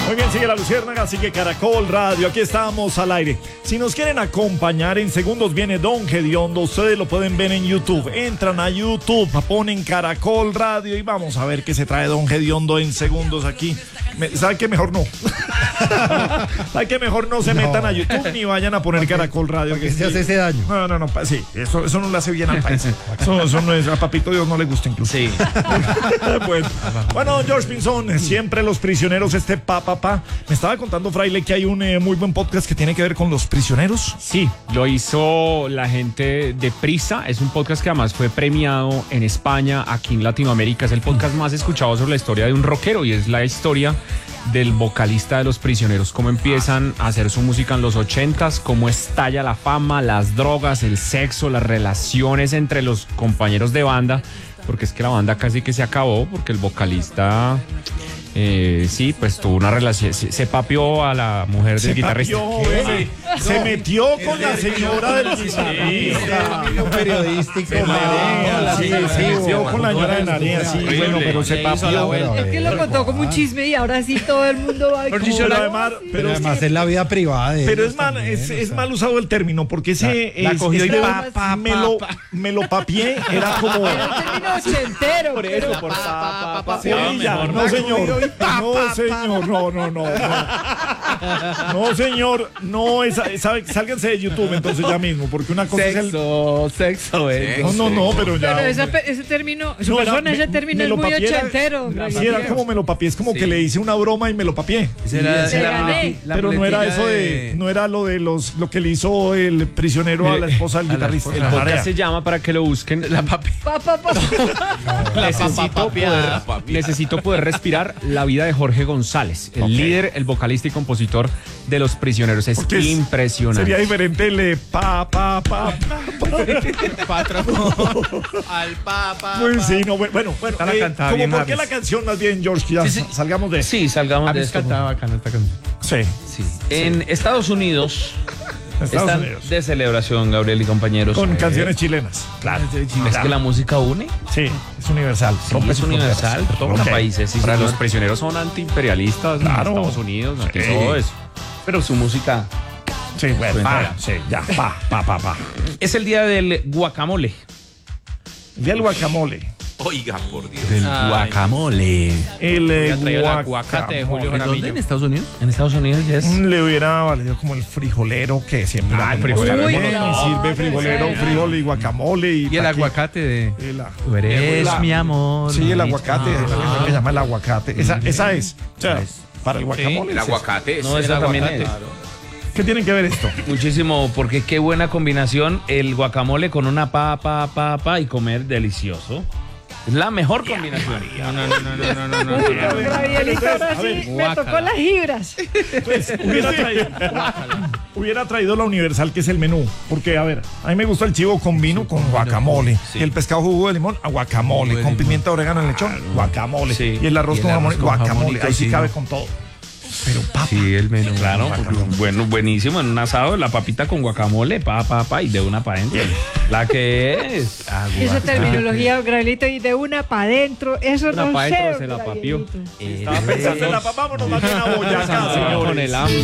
Muy bien, sigue La Luciérnaga, sigue Caracol Radio, aquí estamos al aire. Si nos quieren acompañar, en segundos viene Don Gediondo, ustedes lo pueden ver en YouTube. Entran a YouTube, ponen Caracol Radio y vamos a ver qué se trae Don Gediondo en segundos aquí. ¿Sabe qué? Mejor no. ¿Sabe qué? Mejor no se metan a YouTube ni vayan a poner Caracol Radio. Que se hace ese daño. No, sí, eso no le hace bien al país. Eso no es, a Papito Dios no le gusta incluso. Sí. Bueno, George Pinzón, siempre los prisioneros, Me estaba contando, Fraile, que hay un muy buen podcast que tiene que ver con los prisioneros. Sí, lo hizo la gente de Prisa. Es un podcast que además fue premiado en España, aquí en Latinoamérica. Es el podcast más escuchado sobre la historia de un rockero y es la historia del vocalista de Los Prisioneros, cómo empiezan a hacer su música en los 80s, cómo estalla la fama, las drogas, el sexo, las relaciones entre los compañeros de banda, porque es que la banda casi que se acabó, porque el vocalista... sí, pues tuvo una relación, se papió a la mujer del guitarrista. Se metió con la señora del guitarrista. Periodístico. Se metió con la señora de Narea, sí, bueno, pero se papió. Es que lo contó como un chisme y ahora sí todo el mundo va a... Pero además es la vida privada de pero ellos es mal usado el término, porque ese la cogió y me lo papié, era como... Era un término ochentero. Por eso, por pa. No, señor. No, señor, no. No, señor, no, sálganse de YouTube entonces ya mismo, porque una cosa es el... Sexo. No, pero ya... Pero ese término, No, ese término es muy ochentero. Sí, era como me lo papié, es como que le hice una broma y me lo papié. Pero no era eso no era lo de lo que le hizo el prisionero a la esposa del guitarrista. El podcast se llama, para que lo busquen, La Papi. Necesito poder respirar la vida de Jorge González, el líder, el vocalista y compositor de Los Prisioneros. Es impresionante. Sería diferente el Al papa. Pues sí, no, bueno. bien, ¿Por qué la canción más bien, George? Ya salgamos de eso. Sí, salgamos de esto. Sí. En Estados Unidos están de celebración, Gabriel y compañeros. Con canciones chilenas. Claro. Es que la música une. Sí, es universal. Es universal. Todos los países. Sí, Para sí, los prisioneros son antiimperialistas, Claro. en Estados Unidos, todo eso. Pero su música Sí, bueno. Sí, ya. Pa. es el día del guacamole. Del guacamole. Oiga, por Dios. Del guacamole. El aguacate de Julio Jaramillo. ¿En Estados Unidos? En Estados Unidos, yes. Le hubiera valido como el frijolero que siempre. El frijolero. Uy, Me sirve frijolero, frijol y guacamole. Y el aguacate de... Tú eres eres mi amor. Sí, el aguacate. Que se llama el aguacate. Esa es. O sea, para el guacamole. El aguacate. No, es esa también es. ¿Qué tiene que ver esto? Muchísimo, porque qué buena combinación el guacamole con una papa y comer delicioso. Es la mejor combinación. No. Gabrielito, ahora sí me tocó las fibras. Pues, hubiera traído la universal, que es el menú. Porque, a ver, a mí me gusta el chivo con vino, con guacamole. Sí. Y el pescado jugo de limón, a guacamole. Con pimienta, orégano en lechón, guacamole. Sí. Y el arroz con jamón, guacamole. Ahí sí cabe con todo. Pero papa. Sí, el menú. Claro, bueno, buenísimo. En un asado, la papita con guacamole, papa, y de una para adentro. La que es. Esa terminología, Gabrielito, y de una para adentro, eso Una no pa' sé. dentro se la papió. Gabrielito. Estaba pensando en la papa, vámonos más bien a Boyacá, señores. Con el hambre.